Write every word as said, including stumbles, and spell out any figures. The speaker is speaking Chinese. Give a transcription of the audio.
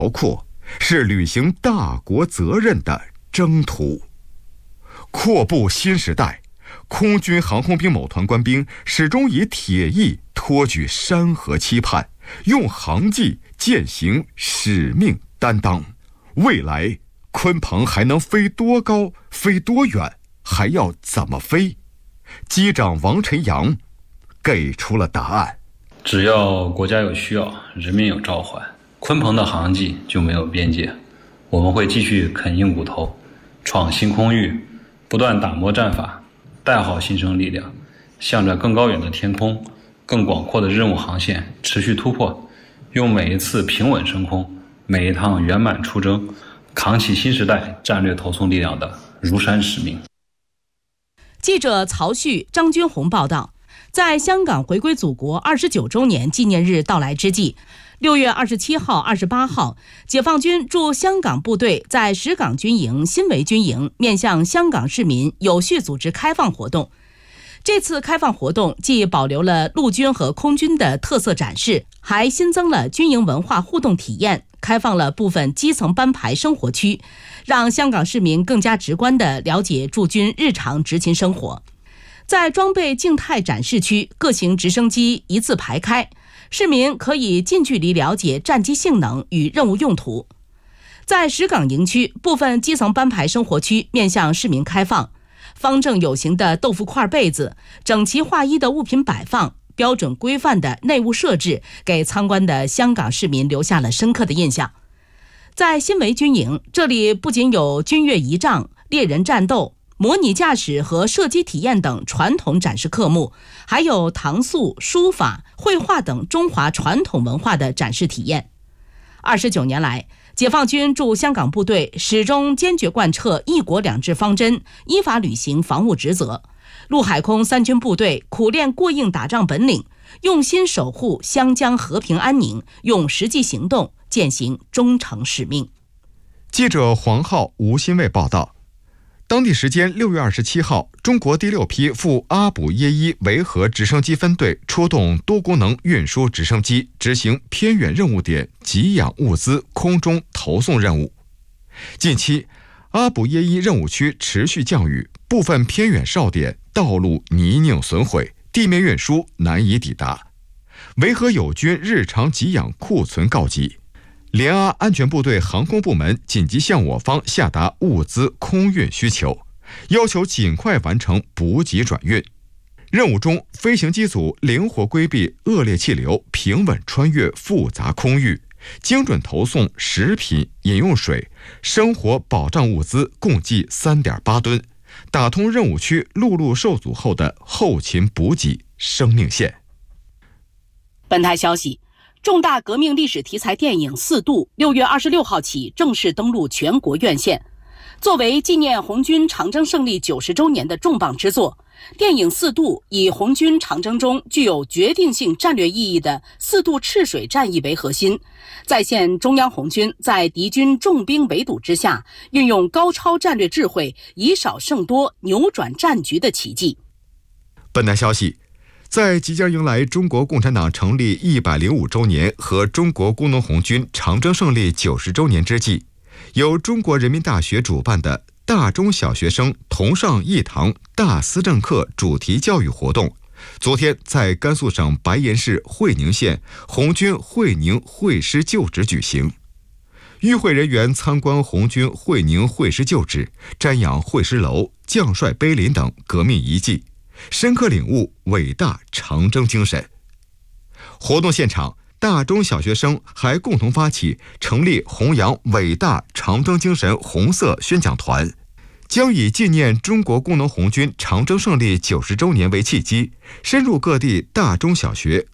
阔，是履行大国责任的征途。阔步新时代，空军航空兵某团官兵始终以铁翼托举山河期盼，用航技践行使命担当。未来鲲鹏还能飞多高，飞多远，还要怎么飞？机长王晨阳给出了答案。 只要国家有需要，人民有召唤，鲲鹏的航迹就没有边界。我们会继续啃硬骨头，闯新空域，不断打磨战法，带好新生力量，向着更高远的天空、更广阔的任务航线持续突破，用每一次平稳升空，每一趟圆满出征，扛起新时代战略投送力量的如山使命。 记者曹旭、张军红报道，在香港回归祖国二十九周年纪念日到来之际，六月二十七号、二十八号，解放军驻香港部队在石港军营、新围军营面向香港市民有序组织开放活动。这次开放活动既保留了陆军和空军的特色展示，还新增了军营文化互动体验，开放了部分基层班排生活区，让香港市民更加直观地了解驻军日常执勤生活。在装备静态展示区，各型直升机一字排开，市民可以近距离了解战机性能与任务用途。在石港营区，部分基层班排生活区面向市民开放，方正有形的豆腐块被子，整齐划一的物品摆放，标准规范的内务设置，给参观的香港市民留下了深刻的印象。在新围军营，这里不仅有军乐仪仗、猎人战斗、模拟驾驶和射击体验等传统展示科目，还有唐塑、书法、绘画等中华传统文化的展示体验。二十九年来，解放军驻香港部队始终坚决贯彻一国两制方针，依法履行防务职责。陆海空三军部队苦练过硬打仗本领，用心守护湘江和平安宁，用实际行动践行忠诚使命。 记者黄浩、吴新卫报道。当地时间六月二十七号，中国第六批赴阿卜耶伊维和直升机分队出动多功能运输直升机，执行偏远任务点给养物资空中投送任务。近期，阿卜耶伊任务区持续降雨，部分偏远哨点道路泥泞损毁，地面运输难以抵达。维和友军日常给养库存告急。联阿安全部队航空部门紧急向我方下达物资空运需求，要求尽快完成补给转运。任务中，飞行机组灵活规避恶劣气流，平稳穿越复杂空域，精准投送食品、饮用水、生活保障物资共计 三点八吨，打通任务区陆路受阻后的后勤补给生命线。 本台消息，重大革命历史题材电影《四渡》六月二十六号起正式登陆全国院线。作为纪念红军长征胜利九十周年的重磅之作，电影《四渡》以红军长征中具有决定性战略意义的四渡赤水战役为核心，再现中央红军在敌军重兵围堵之下，运用高超战略智慧，以少胜多，扭转战局的奇迹。 本台消息，在即将迎来中国共产党成立一百零五周年和中国工农红军长征胜利九十周年之际，由中国人民大学主办的大中小学生同上一堂大思政课主题教育活动，昨天在甘肃省白岩市会宁县红军会宁会师旧址举行。与会人员参观红军会宁会师旧址，瞻仰会师楼、将帅碑林等革命遗迹，深刻领悟伟大长征精神。活动现场，大中小学生还共同发起成立弘扬伟大长征精神红色宣讲团，将以纪念中国工农红军长征胜利九十周年为契机，深入各地大中小学